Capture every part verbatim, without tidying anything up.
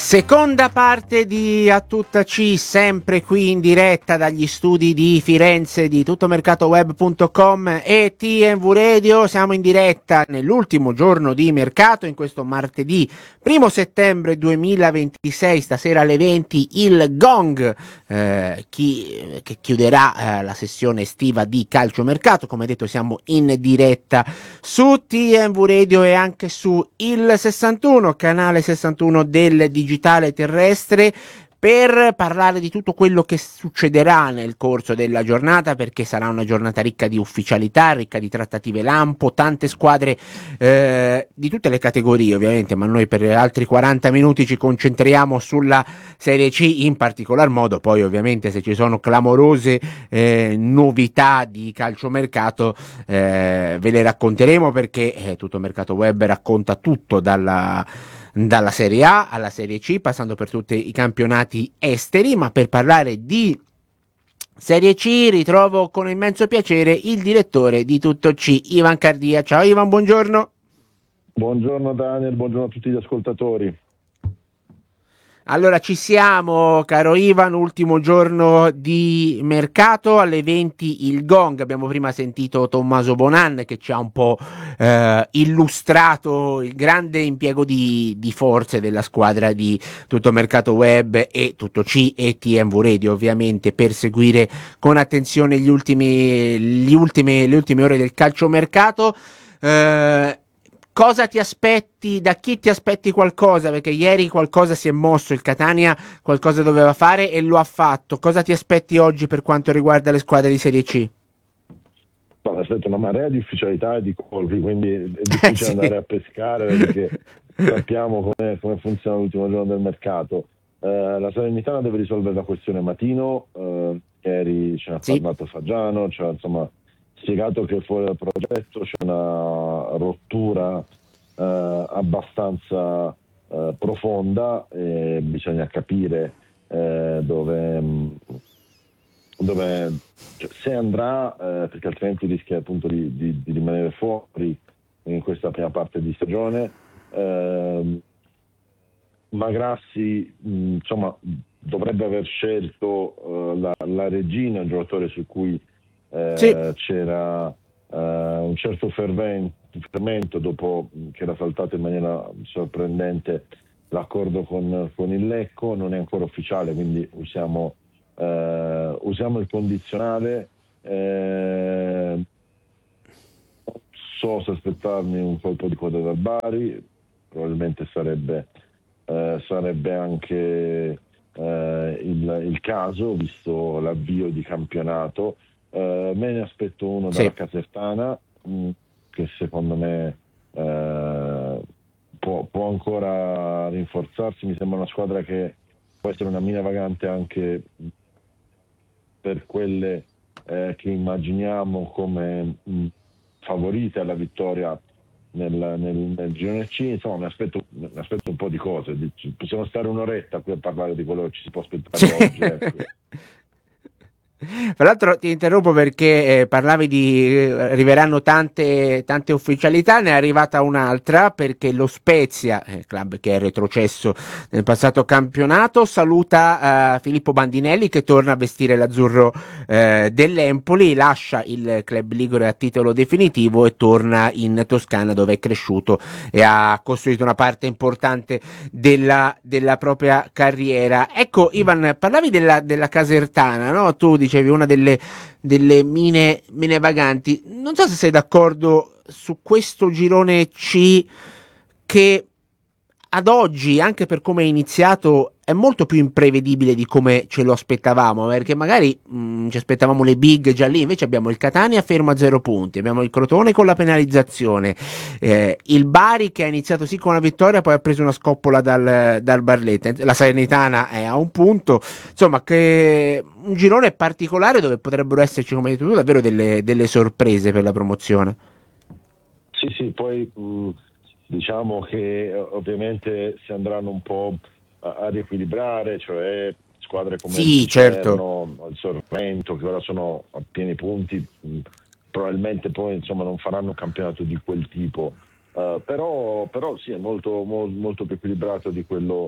Seconda parte di A Tutta C, sempre qui in diretta dagli studi di Firenze di tuttomercatoweb punto com e T M V Radio. Siamo in diretta nell'ultimo giorno di mercato, in questo martedì primo settembre duemilaventisei, stasera alle venti il gong eh, chi, che chiuderà eh, la sessione estiva di calciomercato. Come detto, siamo in diretta su T M V Radio e anche su il sessantuno, canale sessantuno del digitale terrestre, per parlare di tutto quello che succederà nel corso della giornata, perché sarà una giornata ricca di ufficialità, ricca di trattative lampo, tante squadre eh, di tutte le categorie ovviamente, ma noi per altri quaranta minuti ci concentriamo sulla Serie C in particolar modo. Poi ovviamente se ci sono clamorose eh, novità di calciomercato eh, ve le racconteremo, perché eh, Tutto Mercato Web racconta tutto dalla dalla Serie A alla Serie C, passando per tutti i campionati esteri. Ma per parlare di Serie C ritrovo con immenso piacere il direttore di Tutto C, Ivan Cardia. Ciao Ivan, buongiorno. Buongiorno Daniel, buongiorno a tutti gli ascoltatori. Allora ci siamo, caro Ivan, ultimo giorno di mercato, alle venti il gong. Abbiamo prima sentito Tommaso Bonan che ci ha un po' eh, illustrato il grande impiego di, di forze della squadra di Tutto Mercato Web e Tutto C e T M V Radio, ovviamente, per seguire con attenzione gli ultimi, gli ultime, le ultime ore del calciomercato. Eh, Cosa ti aspetti? Da chi ti aspetti qualcosa? Perché ieri qualcosa si è mosso, il Catania qualcosa doveva fare e lo ha fatto. Cosa ti aspetti oggi per quanto riguarda le squadre di Serie C? Mi aspetto una marea di ufficialità e di colpi, quindi è difficile Eh, sì. andare a pescare, perché sappiamo come, come funziona l'ultimo giorno del mercato. Eh, la Salernitana deve risolvere la questione Matino, eh, ieri ce n'ha Sì. parlato Fagiano, cioè, insomma, spiegato che fuori dal progetto c'è una rottura eh, abbastanza eh, profonda e bisogna capire eh, dove, dove cioè, se andrà, eh, perché altrimenti rischia appunto di, di, di rimanere fuori in questa prima parte di stagione. Eh, Magrassi mh, insomma dovrebbe aver scelto eh, la, la regina, un giocatore su cui Eh, Sì. c'era eh, un certo fervento, fermento dopo che era saltato in maniera sorprendente l'accordo con, con il Lecco. Non è ancora ufficiale, quindi usiamo, eh, usiamo il condizionale. Eh, non so se aspettarmi un colpo di coda dal Bari, probabilmente sarebbe, eh, sarebbe anche eh, il, il caso, visto l'avvio di campionato. Uh, me ne aspetto uno Sì. dalla Casertana, mh, che secondo me uh, può, può ancora rinforzarsi. Mi sembra una squadra che può essere una mina vagante anche per quelle eh, che immaginiamo come mh, favorite alla vittoria nel, nel, nel girone C. Insomma, mi aspetto, mi aspetto un po' di cose. Possiamo stare un'oretta qui a parlare di quello che ci si può aspettare oggi. Ecco. Tra l'altro ti interrompo perché eh, parlavi di eh, arriveranno tante, tante ufficialità. Ne è arrivata un'altra, perché lo Spezia, eh, club che è retrocesso nel passato campionato, saluta eh, Filippo Bandinelli, che torna a vestire l'azzurro eh, dell'Empoli, lascia il club ligure a titolo definitivo e torna in Toscana, dove è cresciuto e ha costruito una parte importante della, della propria carriera. Ecco Ivan, parlavi della, della Casertana, no? Tu dicevi una delle, delle mine, mine vaganti. Non so se sei d'accordo su questo girone C, che ad oggi, anche per come è iniziato, è molto più imprevedibile di come ce lo aspettavamo, perché magari mh, ci aspettavamo le big già lì. Invece abbiamo il Catania fermo a zero punti, abbiamo il Crotone con la penalizzazione, eh, il Bari che ha iniziato sì con una vittoria, poi ha preso una scoppola dal, dal Barletta, la Salernitana è a un punto. Insomma, che un girone particolare dove potrebbero esserci, come hai detto tu, davvero delle, delle sorprese per la promozione. Sì, sì, poi mh, diciamo che eh, ovviamente si andranno un po' a, a riequilibrare, cioè squadre come Sì, il certo. Picerno, il Sorrento, che ora sono a pieni punti, mh, probabilmente poi insomma non faranno un campionato di quel tipo, uh, però, però sì, è molto, mo, molto più equilibrato di quello, uh,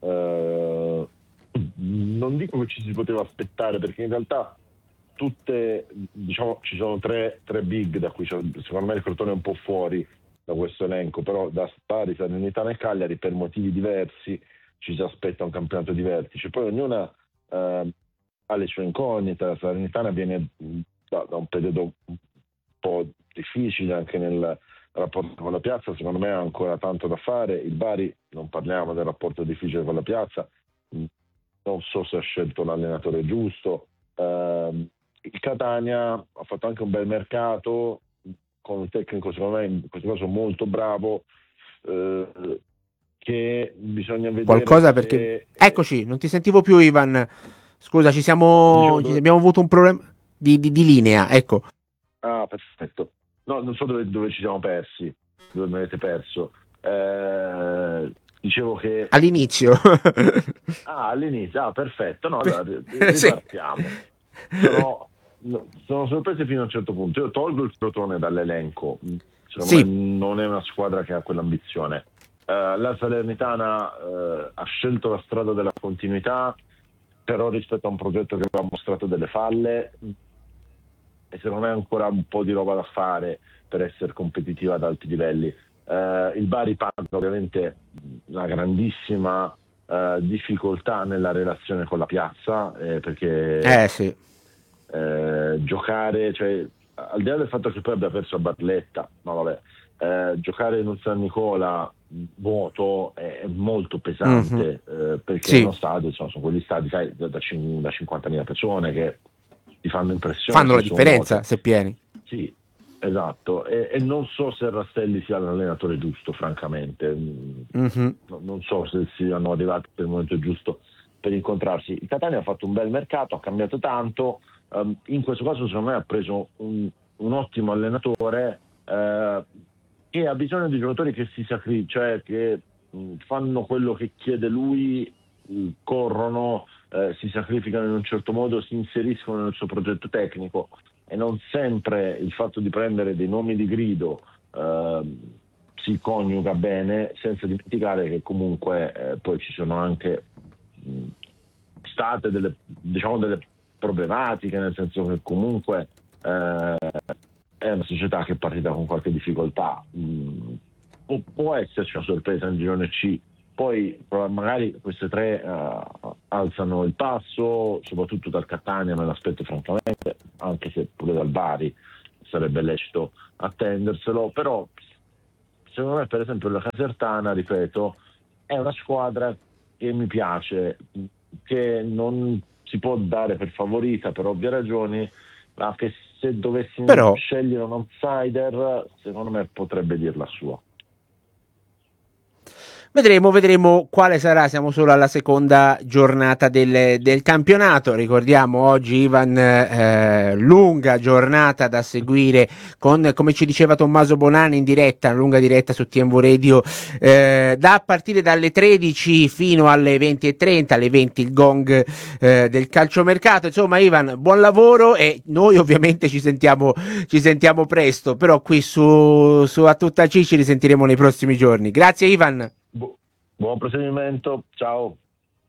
eh, non dico che ci si poteva aspettare, perché in realtà tutte, diciamo, ci sono tre, tre big da cui secondo me il Crotone è un po' fuori da questo elenco, però da Bari, Salernitana e Cagliari per motivi diversi ci si aspetta un campionato di vertice. Poi ognuna eh, ha le sue incognite. La Salernitana viene da, da un periodo un po' difficile anche nel rapporto con la Piazza, secondo me ha ancora tanto da fare. Il Bari, non parliamo del rapporto difficile con la Piazza, non so se ha scelto l'allenatore giusto. Uh, il Catania ha fatto anche un bel mercato con un tecnico secondo me in questo caso molto bravo, uh, che bisogna vedere qualcosa se... perché eccoci, non ti sentivo più Ivan, scusa, ci siamo dove... ci abbiamo avuto un problema di, di, di linea, ecco. Ah, perfetto. No, non so dove, dove ci siamo persi, dove mi avete perso. Eh, dicevo che... All'inizio. Ah, all'inizio, ah, perfetto. No, allora, ripartiamo. Sì. Sono, sono sorprese fino a un certo punto. Io tolgo il Crotone dall'elenco. Secondo sì. me non è una squadra che ha quell'ambizione. Uh, la Salernitana uh, ha scelto la strada della continuità, però rispetto a un progetto che aveva mostrato delle falle, e secondo me ancora un po' di roba da fare per essere competitiva ad alti livelli. Uh, il Bari paga ovviamente una grandissima uh, difficoltà nella relazione con la Piazza, eh, perché eh, sì. eh, giocare, cioè, al di là del fatto che poi abbia perso a Barletta, ma vabbè, eh, giocare in un San Nicola vuoto è, è molto pesante, mm-hmm. eh, perché sì. Uno stadio, insomma, sono quegli stadi sai, da, da cinquantamila persone che ti fanno impressione, fanno la differenza vuoti. Se pieni. Sì, esatto, e, e non so se Rastelli sia l'allenatore giusto, francamente. Mm-hmm. No, non so se siano arrivati per il momento giusto per incontrarsi. Il Catania ha fatto un bel mercato, ha cambiato tanto, um, in questo caso secondo me ha preso un, un ottimo allenatore uh, che ha bisogno di giocatori che si sacrificano, cioè che mh, fanno quello che chiede lui, mh, corrono, eh, si sacrificano in un certo modo, si inseriscono nel suo progetto tecnico, e non sempre il fatto di prendere dei nomi di grido eh, si coniuga bene, senza dimenticare che comunque eh, poi ci sono anche mh, state delle, diciamo, delle problematiche, nel senso che comunque eh, è una società che è partita con qualche difficoltà, mm, può, può esserci una sorpresa nel girone C, poi magari queste tre uh, alzano il passo, soprattutto dal Catania me l'aspetto francamente, anche se pure dal Bari sarebbe lecito attenderselo, però secondo me per esempio la Casertana, ripeto, è una squadra che mi piace, che non si può dare per favorita per ovvie ragioni, ma che se dovessi Però... scegliere un outsider, secondo me potrebbe dir la sua. Vedremo, vedremo quale sarà, siamo solo alla seconda giornata del, del campionato, ricordiamo oggi Ivan, eh, lunga giornata da seguire con, come ci diceva Tommaso Bonani in diretta, una lunga diretta su T M V Radio, eh, da partire dalle tredici fino alle venti e trenta, alle venti il gong eh, del calciomercato. Insomma Ivan, buon lavoro, e noi ovviamente ci sentiamo, ci sentiamo presto, però qui su, su A Tutta C ci risentiremo nei prossimi giorni. Grazie Ivan. Buon proseguimento, ciao.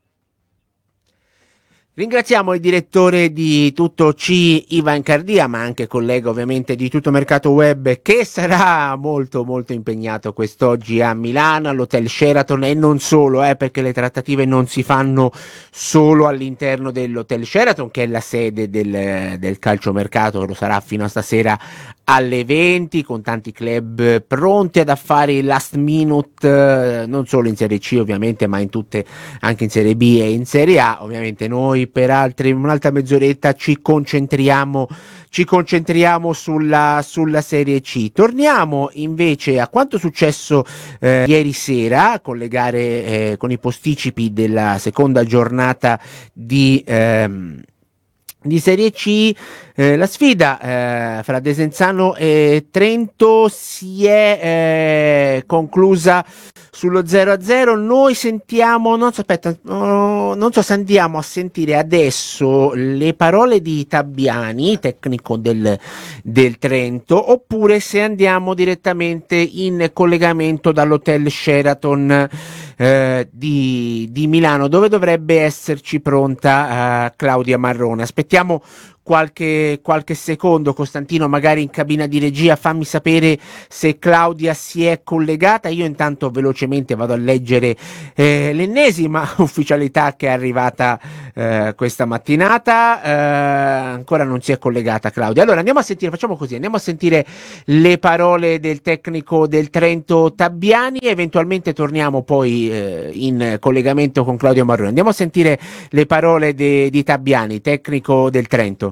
Ringraziamo il direttore di Tutto C, Ivan Cardia, ma anche collega ovviamente di Tutto Mercato Web, che sarà molto molto impegnato quest'oggi a Milano, all'Hotel Sheraton, e non solo, eh, perché le trattative non si fanno solo all'interno dell'Hotel Sheraton, che è la sede del, del calciomercato, che lo sarà fino a stasera alle venti, con tanti club pronti ad affare il last minute, non solo in Serie C ovviamente, ma in tutte, anche in Serie B e in Serie A. Ovviamente noi per altri, un'altra mezz'oretta ci concentriamo ci concentriamo sulla, sulla Serie C. Torniamo invece a quanto successo eh, ieri sera, a collegare eh, con i posticipi della seconda giornata di ehm, di Serie C. Eh, la sfida eh, fra Desenzano e Trento si è eh, conclusa sullo zero a zero. Noi sentiamo, non so, aspetta, oh, non so se andiamo a sentire adesso le parole di Tabbiani, tecnico del, del Trento, oppure se andiamo direttamente in collegamento dall'hotel Sheraton eh, di, di Milano, dove dovrebbe esserci pronta eh, Claudia Marrone. Aspettiamo qualche, qualche secondo, Costantino, magari in cabina di regia, fammi sapere se Claudia si è collegata. Io intanto velocemente vado a leggere eh, l'ennesima ufficialità che è arrivata eh, questa mattinata. Eh, ancora non si è collegata Claudia. Allora andiamo a sentire, facciamo così, andiamo a sentire le parole del tecnico del Trento Tabbiani e eventualmente torniamo poi eh, in collegamento con Claudia Marrone. Andiamo a sentire le parole de, di Tabbiani, tecnico del Trento.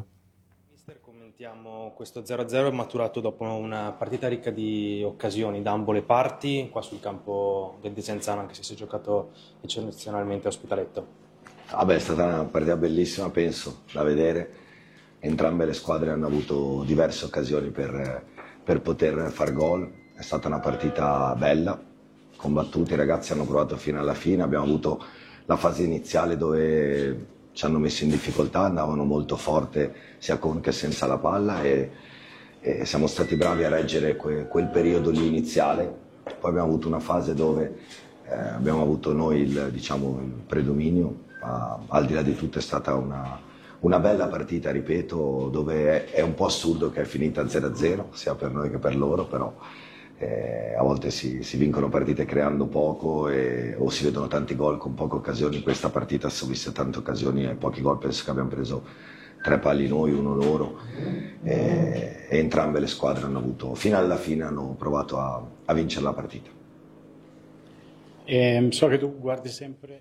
Commentiamo questo zero a zero maturato dopo una partita ricca di occasioni da ambo le parti, qua sul campo del Desenzano, anche se si è giocato eccezionalmente a Ospitaletto. Ah beh, è stata una partita bellissima, penso, da vedere. Entrambe le squadre hanno avuto diverse occasioni per, per poter far gol. È stata una partita bella, combattuta, i ragazzi hanno provato fino alla fine. Abbiamo avuto la fase iniziale dove ci hanno messo in difficoltà, andavano molto forte sia con che senza la palla e, e siamo stati bravi a reggere que, quel periodo lì iniziale. Poi abbiamo avuto una fase dove eh, abbiamo avuto noi il, diciamo, il predominio, ma al di là di tutto è stata una, una bella partita, ripeto, dove è, è un po' assurdo che è finita zero a zero, sia per noi che per loro, però Eh, a volte si, si vincono partite creando poco e, o si vedono tanti gol con poche occasioni. Questa partita si sono viste tante occasioni e pochi gol, penso che abbiamo preso tre palli noi, uno loro e, e entrambe le squadre hanno avuto, fino alla fine hanno provato a, a vincere la partita. Eh, so che tu guardi sempre.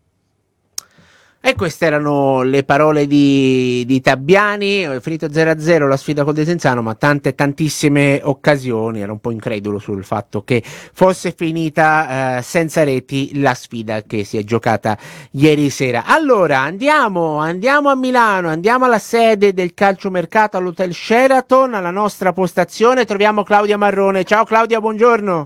E queste erano le parole di, di Tabbiani. È finito zero a zero la sfida col Desenzano, ma tante tantissime occasioni. Era un po' incredulo sul fatto che fosse finita eh, senza reti la sfida che si è giocata ieri sera. Allora andiamo, andiamo a Milano, andiamo alla sede del calciomercato all'hotel Sheraton, alla nostra postazione. Troviamo Claudia Marrone. Ciao Claudia, buongiorno.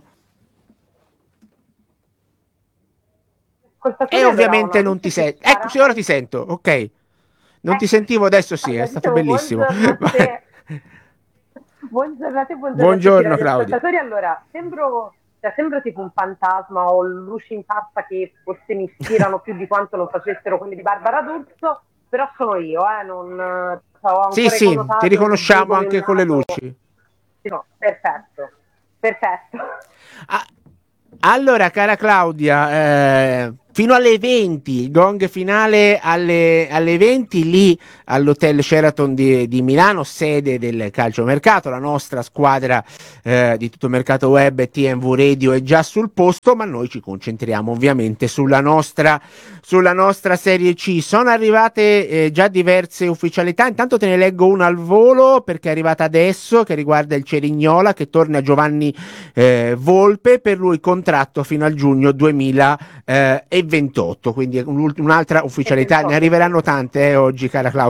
E ovviamente non ti sento. Ecco, sì, ora ti sento, ok. Non eh. ti sentivo, adesso sì, allora, è stato dicevo, bellissimo. Buongiorno a te, buongiorno, a te, buongiorno, buongiorno Claudia. Allora, sembro, cioè, sembro tipo un fantasma o luci in testa che forse mi ispirano più di quanto non facessero quelli di Barbara D'Urso, però sono io, eh, non... Cioè, sì, sì, ti riconosciamo anche con le luci. No, perfetto, perfetto. Ah, allora, cara Claudia, eh... fino alle venti, il gong finale alle, alle venti lì all'hotel Sheraton di, di Milano, sede del calciomercato. La nostra squadra eh, di Tutto Mercato Web e T M V Radio è già sul posto, ma noi ci concentriamo ovviamente sulla nostra, sulla nostra Serie C. Sono arrivate eh, già diverse ufficialità, intanto te ne leggo una al volo perché è arrivata adesso, che riguarda il Cerignola, che torna a Giovanni eh, Volpe, per lui contratto fino al giugno duemilaventotto, quindi un'altra ufficialità. Ne arriveranno tante eh, oggi, cara Claudia.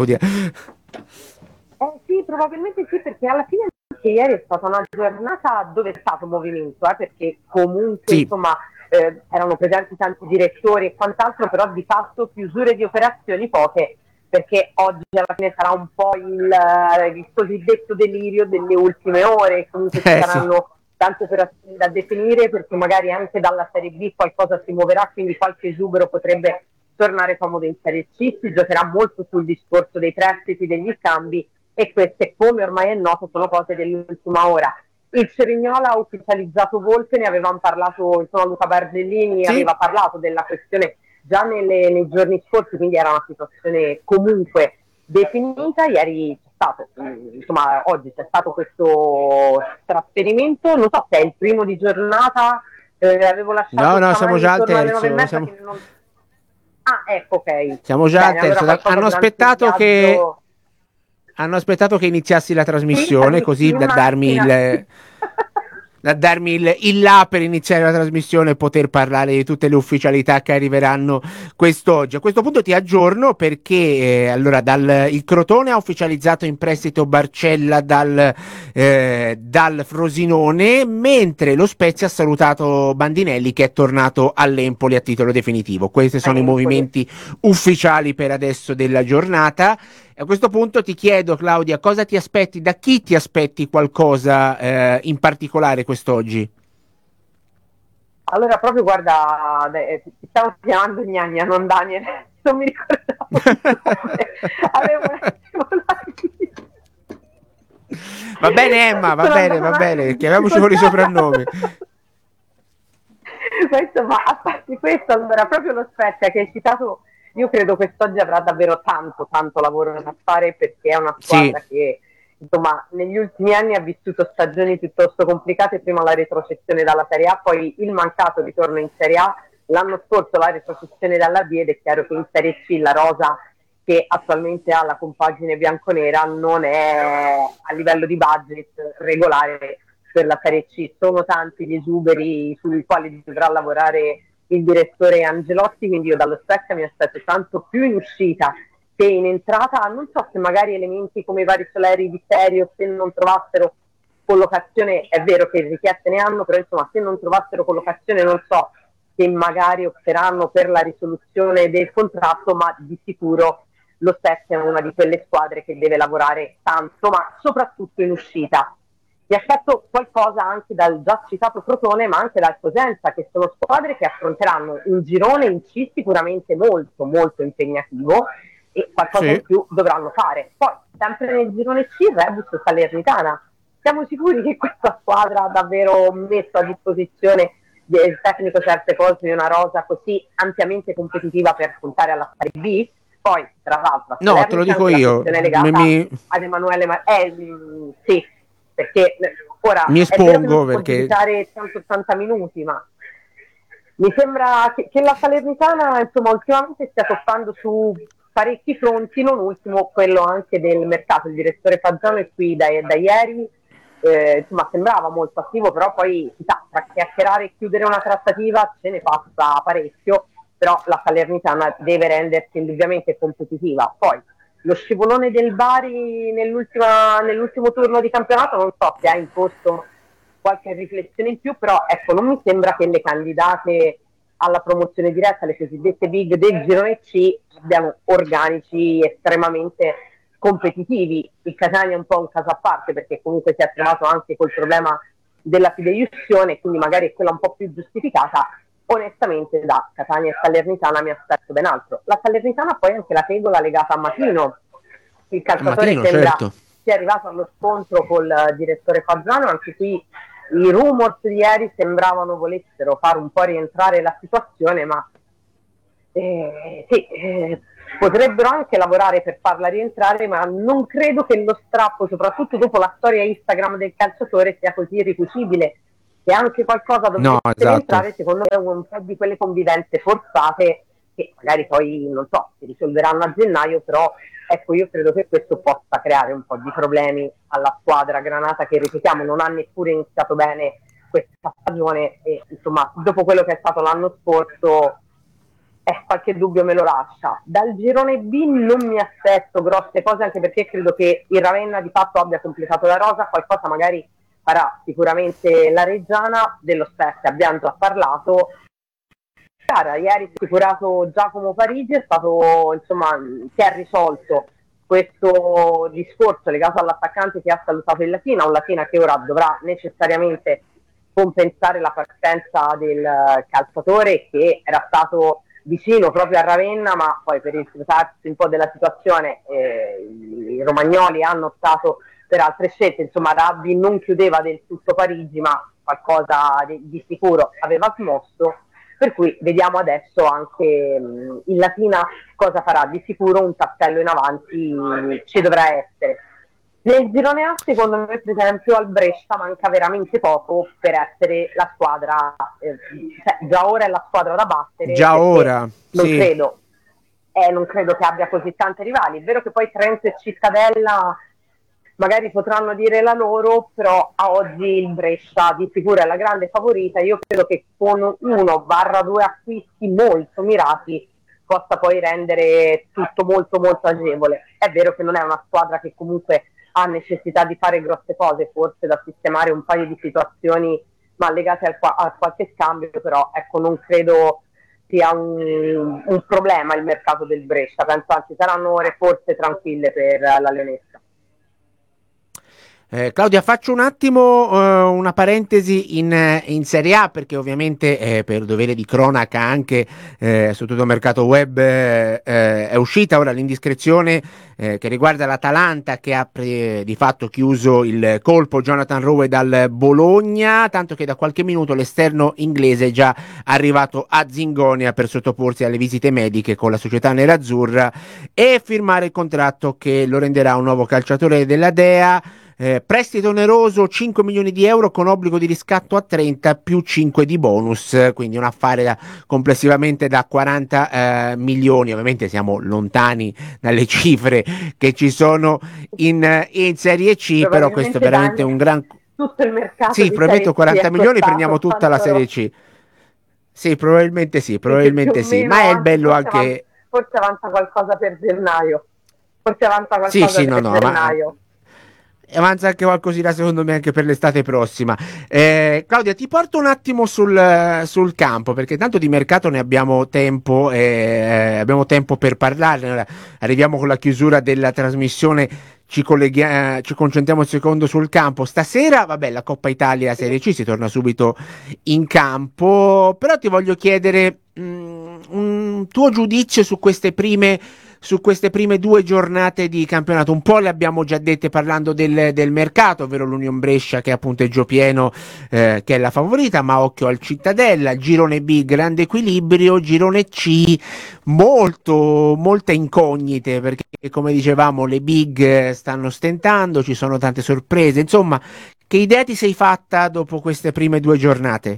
Eh sì, probabilmente sì, perché alla fine anche ieri è stata una giornata dove è stato movimento, eh, perché comunque sì. insomma eh, erano presenti tanti direttori e quant'altro, però di fatto chiusure di operazioni poche, perché oggi alla fine sarà un po' il, il cosiddetto delirio delle ultime ore, comunque ci eh, saranno sì. tante operazioni da definire, perché magari anche dalla Serie B qualcosa si muoverà, quindi qualche esubero potrebbe tornare comodo in Serie C. Si giocherà molto sul discorso dei prestiti, degli scambi, e queste, come ormai è noto, sono cose dell'ultima ora. Il Cerignola ha ufficializzato Volpe, ne avevamo parlato, insomma Luca Bardellini sì. aveva parlato della questione già nelle, nei giorni scorsi, quindi era una situazione comunque definita. Ieri c'è stato, insomma oggi c'è stato questo trasferimento, non so se è il primo di giornata, eh, avevo lasciato... No, no, siamo già al terzo. Siamo... Non... Ah, ecco, ok. Siamo già Bene, al terzo. Allora hanno aspettato che... Hanno aspettato che iniziassi la trasmissione, sì, così da darmi il... da darmi il, il là per iniziare la trasmissione e poter parlare di tutte le ufficialità che arriveranno quest'oggi. A questo punto ti aggiorno perché eh, allora dal, il Crotone ha ufficializzato in prestito Barcella dal, eh, dal Frosinone, mentre lo Spezia ha salutato Bandinelli che è tornato all'Empoli a titolo definitivo. Questi sono i movimenti ufficiali per adesso della giornata. A questo punto ti chiedo, Claudia, cosa ti aspetti, da chi ti aspetti qualcosa eh, in particolare quest'oggi? Allora, proprio guarda, ti stavo chiamando Gnagna, non Daniel, non mi ricordavo. Avevo un attimo la... Va bene Emma, va bene, va bene, chiamiamoci con i soprannomi. Ma insomma, a parte questo, allora, proprio lo Spezia che hai citato, io credo che quest'oggi avrà davvero tanto, tanto lavoro da fare, perché è una squadra sì. che insomma negli ultimi anni ha vissuto stagioni piuttosto complicate, prima la retrocessione dalla Serie A, poi il mancato ritorno in Serie A, l'anno scorso la retrocessione dalla B, ed è chiaro che in Serie C la rosa che attualmente ha la compagine bianconera non è a livello di budget regolare per la Serie C. Sono tanti gli esuberi sui quali dovrà lavorare il direttore Angelotti, quindi io dallo Spezia mi aspetto tanto più in uscita che in entrata. Non so se magari elementi come i vari Soleri di Serio, se non trovassero collocazione, è vero che richieste ne hanno, però insomma se non trovassero collocazione non so se magari opteranno per la risoluzione del contratto, ma di sicuro lo Spezia è una di quelle squadre che deve lavorare tanto, ma soprattutto in uscita. Mi aspetto qualcosa anche dal già citato Crotone, ma anche dal Cosenza, che sono squadre che affronteranno un girone in C sicuramente molto molto impegnativo, e qualcosa sì. in più dovranno fare. Poi sempre nel girone C Rebus Salernitana. Siamo sicuri che questa squadra ha davvero messo a disposizione del tecnico certe cose di una rosa così ampiamente competitiva per puntare alla Serie B? Poi tra l'altro no, te lo dico io, mi... ad Emanuele Mar- eh, mh, sì, perché ora mi espongo è perché giocare centottanta minuti, ma mi sembra che, che la Salernitana insomma ultimamente stia toccando su parecchi fronti, non ultimo quello anche del mercato. Il direttore Fagiano è qui da, da ieri, eh, insomma sembrava molto attivo, però poi si sa, tra chiacchierare e chiudere una trattativa ce ne passa parecchio, però la Salernitana deve rendersi indubbiamente competitiva. Poi lo scivolone del Bari nell'ultima, nell'ultimo turno di campionato non so se ha imposto qualche riflessione in più, però ecco, non mi sembra che le candidate alla promozione diretta, le cosiddette big del girone C, abbiamo organici estremamente competitivi. Il Catania è un po' un caso a parte, perché comunque si è trovato anche col problema della fideiussione, quindi magari è quella un po' più giustificata. Onestamente da Catania e Salernitana mi aspetto ben altro. La Salernitana poi anche la tegola legata a Matino, il calciatore Matino, sembra certo. sia arrivato allo scontro col direttore Fagiano, anche qui i rumors di ieri sembravano volessero far un po' rientrare la situazione, ma eh, sì, eh, potrebbero anche lavorare per farla rientrare, ma non credo che lo strappo, soprattutto dopo la storia Instagram del calciatore, sia così ricucibile. Se anche qualcosa dovesse no, esatto. rientrare, secondo me è un po' di quelle convivenze forzate che magari poi, non so, si risolveranno a gennaio, però ecco, io credo che questo possa creare un po' di problemi alla squadra granata, che ripetiamo non ha neppure iniziato bene questa stagione, e insomma dopo quello che è stato l'anno scorso eh, qualche dubbio me lo lascia. Dal girone B non mi aspetto grosse cose, anche perché credo che il Ravenna di fatto abbia completato la rosa, qualcosa magari farà sicuramente la Reggiana. Dello Spezia abbiamo già parlato. Cara, ieri assicurato Giacomo Parigi, è stato, insomma, si è risolto questo discorso legato all'attaccante che ha salutato il Latina, un Latina che ora dovrà necessariamente compensare la partenza del calciatore che era stato vicino proprio a Ravenna, ma poi per infiltrarsi un po' della situazione eh, i romagnoli hanno optato per altre scelte. Insomma, Rabbi non chiudeva del tutto Parigi, ma qualcosa di, di sicuro aveva smosso. Per cui vediamo adesso anche mh, il Latina cosa farà. Di sicuro un tassello in avanti mh, ci dovrà essere. Nel girone A, secondo me, per esempio, al Brescia manca veramente poco per essere la squadra, eh, cioè, già ora è la squadra da battere. Già ora, non sì. credo, eh, non credo che abbia così tanti rivali. È vero che poi Trento e Cittadella magari potranno dire la loro, però a oggi il Brescia di sicuro è la grande favorita. Io credo che con uno barra due acquisti molto mirati possa poi rendere tutto molto molto agevole. È vero che non è una squadra che comunque ha necessità di fare grosse cose, forse da sistemare un paio di situazioni ma legate al, a qualche scambio, però ecco, non credo sia un, un problema il mercato del Brescia, penso anzi saranno ore forse tranquille per la Leonessa. Eh, Claudia, faccio un attimo uh, una parentesi in, in Serie A, perché ovviamente eh, per dovere di cronaca anche eh, su tutto il mercato web eh, è uscita ora l'indiscrezione eh, che riguarda l'Atalanta, che ha pre- di fatto chiuso il colpo Jonathan Rowe dal Bologna, tanto che da qualche minuto l'esterno inglese è già arrivato a Zingonia per sottoporsi alle visite mediche con la società nerazzurra e firmare il contratto che lo renderà un nuovo calciatore della Dea. Eh, prestito oneroso cinque milioni di euro con obbligo di riscatto a trenta più cinque di bonus, quindi un affare da, complessivamente da quaranta eh, milioni. Ovviamente siamo lontani dalle cifre che ci sono in, in Serie C, però questo è veramente un gran... tutto il mercato sì, di probabilmente quaranta milioni prendiamo tutta la Serie C. Sì, probabilmente sì, probabilmente sì, ma è il bello forse anche... Avanza, forse avanza qualcosa per gennaio, forse avanza qualcosa sì, sì, per no, no, gennaio. Ma... avanza anche qualcosina secondo me anche per l'estate prossima. eh, Claudia, ti porto un attimo sul, sul campo, perché tanto di mercato ne abbiamo tempo eh, abbiamo tempo per parlarne. Ora arriviamo con la chiusura della trasmissione, ci, colleghiamo, ci concentriamo un secondo sul campo. Stasera vabbè, la Coppa Italia Serie C, si torna subito in campo, però ti voglio chiedere mh, un tuo giudizio su queste prime su queste prime due giornate di campionato. Un po' le abbiamo già dette parlando del, del mercato, ovvero l'Union Brescia che è a punteggio pieno, eh, che è la favorita, ma occhio al Cittadella. Girone B, grande equilibrio. Girone C, molto molte incognite, perché come dicevamo le big stanno stentando, ci sono tante sorprese. Insomma, che idea ti sei fatta dopo queste prime due giornate?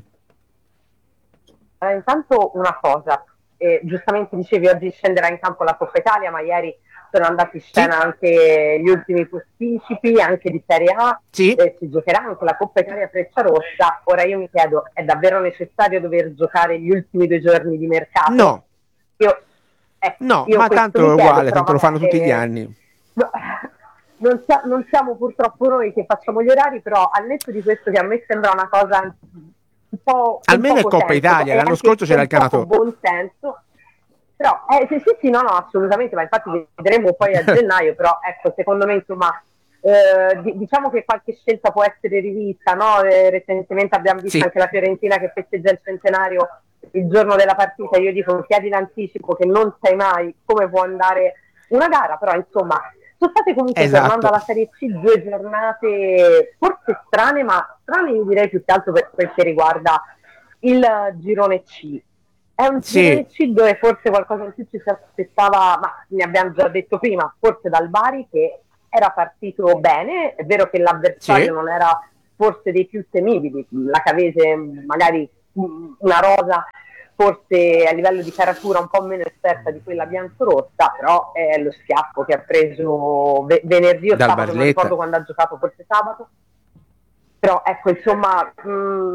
Eh, intanto una cosa, eh, giustamente dicevi oggi scenderà in campo la Coppa Italia, ma ieri sono andati in scena sì. anche gli ultimi posticipi, anche di Serie A, sì. eh, si giocherà anche la Coppa Italia Frecciarossa. Ora io mi chiedo, è davvero necessario dover giocare gli ultimi due giorni di mercato? No, io, eh, no io ma tanto è uguale, tanto lo fanno tutti eh, gli anni. No, non, sia, non siamo purtroppo noi che facciamo gli orari, però al netto di questo, che a me sembra una cosa un po' almeno è Coppa senso, Italia, l'anno scorso c'era il Canato. Buon senso, però eh, sì, sì, sì, no, no, assolutamente, ma infatti vedremo poi a gennaio, però ecco, secondo me insomma eh, d- diciamo che qualche scelta può essere rivista, no? Eh, recentemente abbiamo visto sì. anche la Fiorentina che festeggia il centenario il giorno della partita. Io dico, chiedi l'anticipo, che non sai mai come può andare una gara, però insomma sono state comunque, esatto. tornando alla Serie C, due giornate forse strane, ma strane io direi più che altro per quel che riguarda il girone C. È un sì. girone C dove forse qualcosa in più ci si aspettava, ma ne abbiamo già detto prima, forse dal Bari, che era partito bene. È vero che l'avversario sì. non era forse dei più temibili, la Cavese magari una rosa forse a livello di caratura un po' meno esperta di quella biancorossa, però è lo schiaffo che ha preso v- venerdì o Dal sabato, Barletta. non ricordo quando ha giocato, forse sabato. Però ecco, insomma, mh,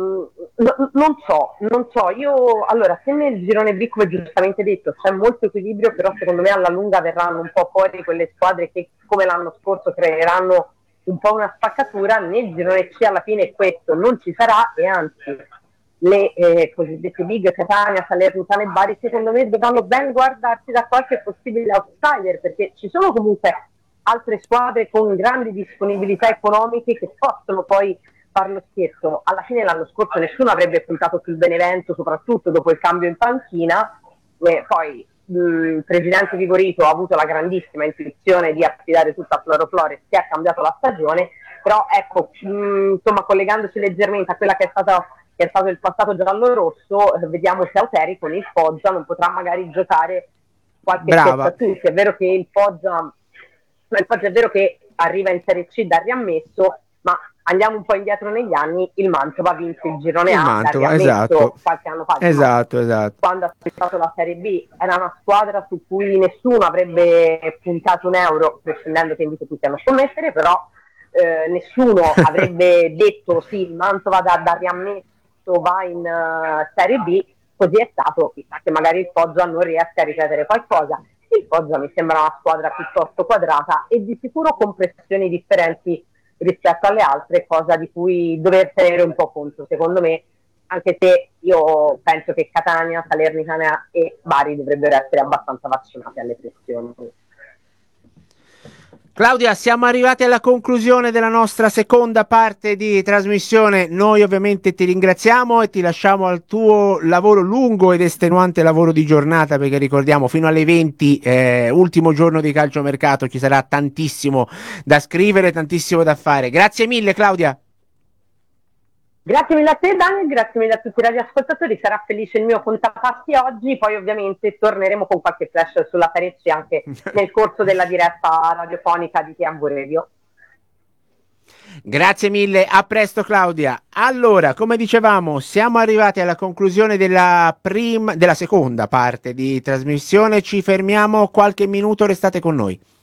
no, non so, non so, io, allora, se nel girone B, come giustamente detto, c'è molto equilibrio, però secondo me alla lunga verranno un po' fuori quelle squadre che, come l'anno scorso, creeranno un po' una spaccatura. Nel girone C alla fine questo non ci sarà, e anzi le eh, cosiddette big, Catania, Salernitana e Bari, secondo me dovranno ben guardarsi da qualche possibile outsider, perché ci sono comunque altre squadre con grandi disponibilità economiche che possono poi far lo scherzo. Alla fine l'anno scorso nessuno avrebbe puntato sul Benevento, soprattutto dopo il cambio in panchina, e poi il presidente Vigorito ha avuto la grandissima intuizione di affidare tutto a Floro Flores, che ha cambiato la stagione. Però ecco, mh, insomma, collegandosi leggermente a quella che è stata che è stato il passato giallo-rosso, eh, vediamo se Auteri con il Foggia non potrà magari giocare qualche scherzo a tutti. È vero che il Foggia, il Foggia è vero che arriva in Serie C da riammesso, ma andiamo un po' indietro negli anni, il Mantova ha vinto il girone il A Mantova, da riammesso esatto. qualche anno fa. Esatto, esatto. Quando ha aspettato la Serie B era una squadra su cui nessuno avrebbe puntato un euro, prescindendo che invito tutti a non scommettere, però eh, nessuno avrebbe detto sì, il Mantova da, da riammesso va in uh, Serie B, così è stato, chissà che magari il Foggia non riesca a ripetere qualcosa. Il Foggia mi sembra una squadra piuttosto quadrata e di sicuro con pressioni differenti rispetto alle altre, cosa di cui dover tenere un po' conto, secondo me, anche se io penso che Catania, Salernitana e Bari dovrebbero essere abbastanza vaccinati alle pressioni. Claudia, siamo arrivati alla conclusione della nostra seconda parte di trasmissione. Noi ovviamente ti ringraziamo e ti lasciamo al tuo lavoro lungo ed estenuante lavoro di giornata, perché ricordiamo fino alle venti, eh, ultimo giorno di calciomercato, ci sarà tantissimo da scrivere, tantissimo da fare. Grazie mille Claudia. Grazie mille a te Daniel, grazie mille a tutti i radioascoltatori, sarà felice il mio contapassi oggi, poi ovviamente torneremo con qualche flash sulla Serie C anche nel corso della diretta radiofonica di T V Radio. Grazie mille, a presto Claudia. Allora, come dicevamo, siamo arrivati alla conclusione della prima, della seconda parte di trasmissione, ci fermiamo qualche minuto, restate con noi.